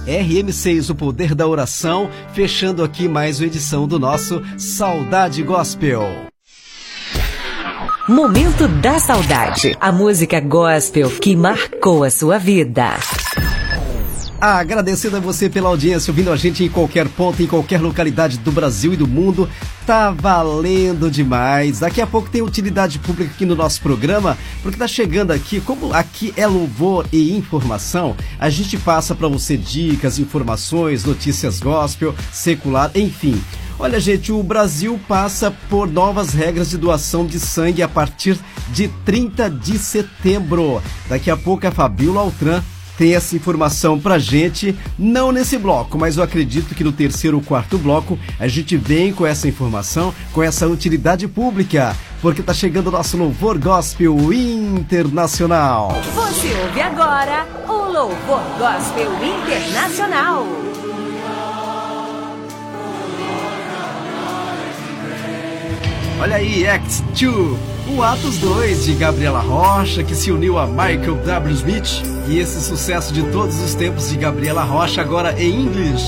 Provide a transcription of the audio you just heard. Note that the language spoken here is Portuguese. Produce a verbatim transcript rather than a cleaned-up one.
R M seis, o poder da oração, fechando aqui mais uma edição do nosso Saudade Gospel. Momento da Saudade, a música gospel que marcou a sua vida. Agradecendo a você pela audiência, ouvindo a gente em qualquer ponto, em qualquer localidade do Brasil e do mundo. Tá valendo demais. Daqui a pouco tem utilidade pública aqui no nosso programa, porque tá chegando aqui, como aqui é louvor e informação, a gente passa para você dicas, informações, notícias gospel, secular, enfim. Olha, gente, o Brasil passa por novas regras de doação de sangue a partir de trinta de setembro. Daqui a pouco a Fabíola Altran tem essa informação pra gente, não nesse bloco, mas eu acredito que no terceiro ou quarto bloco a gente vem com essa informação, com essa utilidade pública, porque tá chegando o nosso Louvor Gospel Internacional. Você ouve agora o Louvor Gospel Internacional. Olha aí, Act dois, o Atos dois de Gabriela Rocha, que se uniu a Michael W. Smith, e esse sucesso de todos os tempos de Gabriela Rocha agora em inglês.